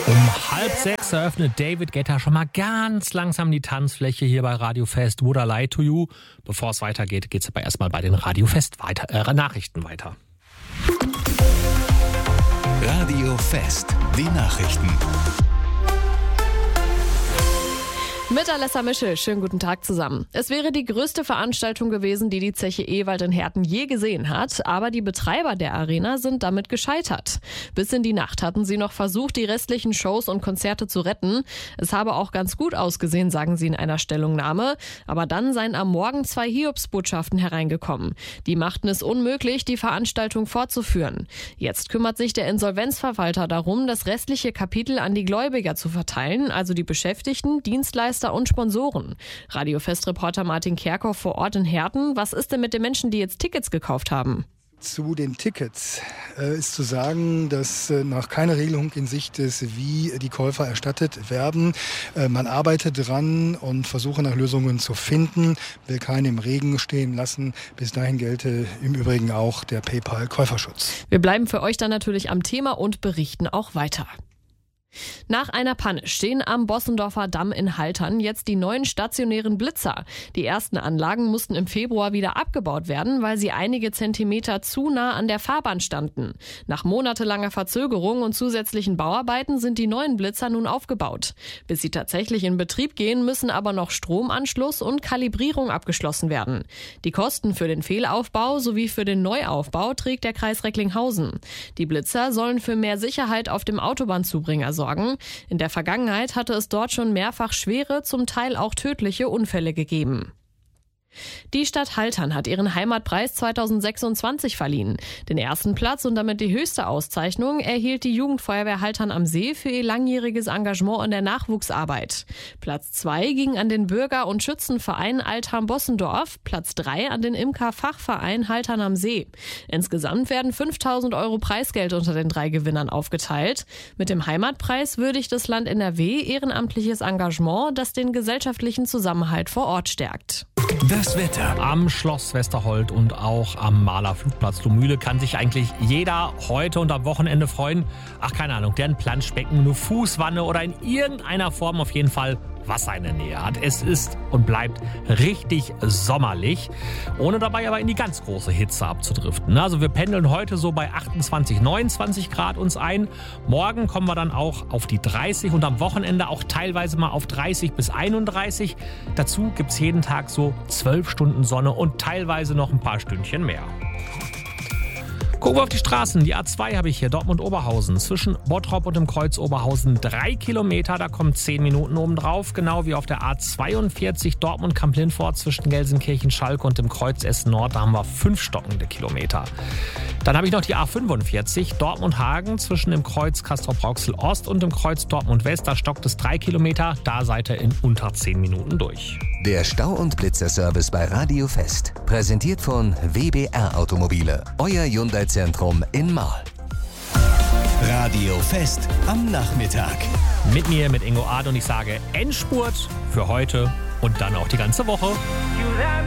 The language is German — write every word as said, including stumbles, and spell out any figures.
Um halb sechs eröffnet David Guetta schon mal ganz langsam die Tanzfläche hier bei Radio Fest Would I Lie to You. Bevor es weitergeht, geht es aber erstmal bei den Radio Fest weiter, äh, Nachrichten weiter. Radio Fest, die Nachrichten. Mit Alessa Mischel, schönen guten Tag zusammen. Es wäre die größte Veranstaltung gewesen, die die Zeche Ewald in Herten je gesehen hat, aber die Betreiber der Arena sind damit gescheitert. Bis in die Nacht hatten sie noch versucht, die restlichen Shows und Konzerte zu retten. Es habe auch ganz gut ausgesehen, sagen sie in einer Stellungnahme, aber dann seien am Morgen zwei Hiobsbotschaften hereingekommen. Die machten es unmöglich, die Veranstaltung fortzuführen. Jetzt kümmert sich der Insolvenzverwalter darum, das restliche Kapitel an die Gläubiger zu verteilen, also die Beschäftigten, Dienstleister und Sponsoren. Radio Fest-Reporter Martin Kerkhoff vor Ort in Herten. Was ist denn mit den Menschen, die jetzt Tickets gekauft haben? Zu den Tickets äh, ist zu sagen, dass äh, noch keine Regelung in Sicht ist, wie die Käufer erstattet werden. Äh, man arbeitet dran und versuche nach Lösungen zu finden, will keinen im Regen stehen lassen. Bis dahin gelte im Übrigen auch der PayPal-Käuferschutz. Wir bleiben für euch dann natürlich am Thema und berichten auch weiter. Nach einer Panne stehen am Bossendorfer Damm in Haltern jetzt die neuen stationären Blitzer. Die ersten Anlagen mussten im Februar wieder abgebaut werden, weil sie einige Zentimeter zu nah an der Fahrbahn standen. Nach monatelanger Verzögerung und zusätzlichen Bauarbeiten sind die neuen Blitzer nun aufgebaut. Bis sie tatsächlich in Betrieb gehen, müssen aber noch Stromanschluss und Kalibrierung abgeschlossen werden. Die Kosten für den Fehlaufbau sowie für den Neuaufbau trägt der Kreis Recklinghausen. Die Blitzer sollen für mehr Sicherheit auf dem Autobahnzubringer sorgen. In der Vergangenheit hatte es dort schon mehrfach schwere, zum Teil auch tödliche Unfälle gegeben. Die Stadt Haltern hat ihren Heimatpreis zweitausendsechsundzwanzig verliehen. Den ersten Platz und damit die höchste Auszeichnung erhielt die Jugendfeuerwehr Haltern am See für ihr langjähriges Engagement in der Nachwuchsarbeit. Platz zwei ging an den Bürger- und Schützenverein Altham-Bossendorf, Platz drei an den Imker-Fachverein Haltern am See. Insgesamt werden fünftausend Euro Preisgeld unter den drei Gewinnern aufgeteilt. Mit dem Heimatpreis würdigt das Land N R W ehrenamtliches Engagement, das den gesellschaftlichen Zusammenhalt vor Ort stärkt. Das Wetter. Am Schloss Westerhold und auch am Mahler Flugplatz Lohmühle kann sich eigentlich jeder heute und am Wochenende freuen. Ach, keine Ahnung, der ein Planschbecken, eine Fußwanne oder in irgendeiner Form auf jeden Fall Wasser in der Nähe hat. Es ist und bleibt richtig sommerlich, ohne dabei aber in die ganz große Hitze abzudriften. Also wir pendeln heute so bei achtundzwanzig, neunundzwanzig Grad uns ein. Morgen kommen wir dann auch auf die dreißig und am Wochenende auch teilweise mal auf dreißig bis einunddreißig. Dazu gibt es jeden Tag so zwölf Stunden Sonne und teilweise noch ein paar Stündchen mehr. Gucken wir auf die Straßen. Die A zwei habe ich hier, Dortmund-Oberhausen. Zwischen Bottrop und dem Kreuz Oberhausen drei Kilometer, da kommen zehn Minuten oben drauf. Genau wie auf der A zweiundvierzig Dortmund-Kamp-Lindfort zwischen Gelsenkirchen-Schalke und dem Kreuz Essen-Nord. Da haben wir fünf stockende Kilometer. Dann habe ich noch die A fünfundvierzig Dortmund-Hagen zwischen dem Kreuz Castrop-Rauxel-Ost und dem Kreuz Dortmund-West. Da stockt es drei Kilometer. Da seid ihr in unter zehn Minuten durch. Der Stau- und Blitzerservice bei Radio Fest. Präsentiert von W B R Automobile. Euer Hyundai-Zentrum in Marl. Radio Fest am Nachmittag. Mit mir, mit Ingo Ard, und ich sage Endspurt für heute und dann auch die ganze Woche.